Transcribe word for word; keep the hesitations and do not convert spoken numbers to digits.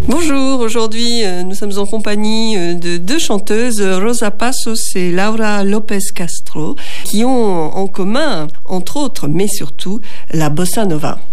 Bonjour, aujourd'hui euh, nous sommes en compagnie euh, de deux chanteuses, Rosa Passos et Laura Lopez Castro, qui ont en commun, entre autres, mais surtout, la bossa nova.